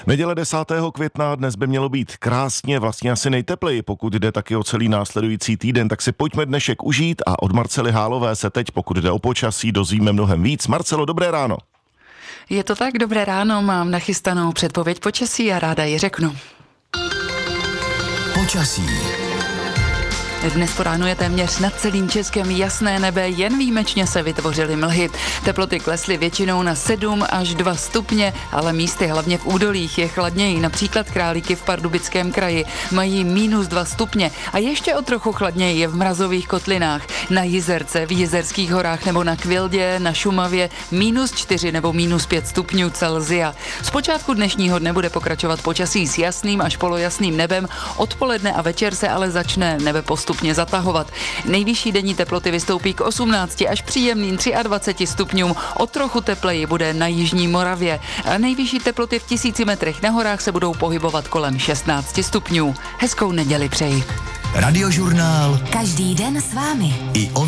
Neděle 10. května, dnes by mělo být krásně, vlastně asi nejtepleji, pokud jde taky o celý následující týden, tak si pojďme dnešek užít a od Marcely Hálové se teď, pokud jde o počasí, dozvíme mnohem víc. Marcelo, dobré ráno. Je to tak, dobré ráno, mám nachystanou předpověď počasí a ráda ji řeknu. Počasí. Dnes po ránu je téměř nad celým Českem jasné nebe, jen výjimečně se vytvořily mlhy. Teploty klesly většinou na 7 až 2 stupně, ale místy hlavně v údolích je chladněji. Například Králíky v Pardubickém kraji mají -2 stupně a ještě o trochu chladněji je v mrazových kotlinách. Na Jizerce, v Jizerských horách nebo na Kvildě, na Šumavě -4 nebo -5 stupňů Celsia. Zpočátku dnešního dne bude pokračovat počasí s jasným až polojasným nebem, odpoledne a večer se ale začne nebe postupně zatahovat. Nejvyšší denní teploty vystoupí k 18 až příjemným 23 stupňům, o trochu tepleji bude na jižní Moravě. A nejvyšší teploty v 1000 metrech na horách se budou pohybovat kolem 16 stupňů. Hezkou neděli přeji. Radiožurnál. Každý den s vámi. I o